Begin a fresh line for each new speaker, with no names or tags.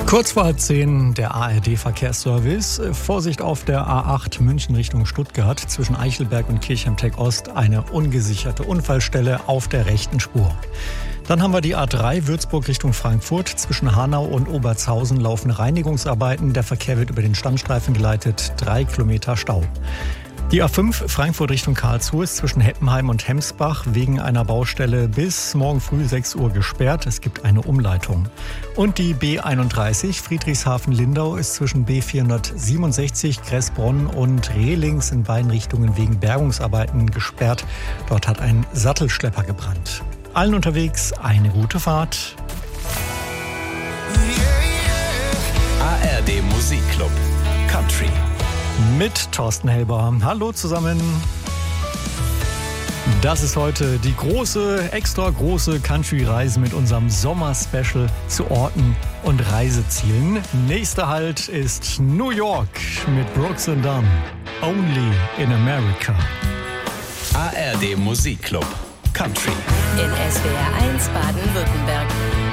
Kurz vor 10 der ARD-Verkehrsservice. Vorsicht auf der A8 München Richtung Stuttgart. Zwischen Eichelberg und Kirchheim-Tech Ost eine ungesicherte Unfallstelle auf der rechten Spur. Dann haben wir die A3 Würzburg Richtung Frankfurt. Zwischen Hanau und Obertshausen laufen Reinigungsarbeiten. Der Verkehr wird über den Standstreifen geleitet. 3 Kilometer Stau. Die A5 Frankfurt Richtung Karlsruhe ist zwischen Heppenheim und Hemsbach wegen einer Baustelle bis morgen früh 6 Uhr gesperrt. Es gibt eine Umleitung. Und die B31 Friedrichshafen-Lindau ist zwischen B467 Kressbronn und Rehlings in beiden Richtungen wegen Bergungsarbeiten gesperrt. Dort hat ein Sattelschlepper gebrannt. Allen unterwegs eine gute Fahrt.
ARD Musikclub Country
Mit Thorsten Helber. Hallo zusammen. Das ist heute die extra große Country-Reise mit unserem Sommer-Special zu Orten und Reisezielen. Nächster Halt ist New York mit Brooks and Dunn. Only in America.
ARD Musikclub Country
in SWR 1 Baden-Württemberg.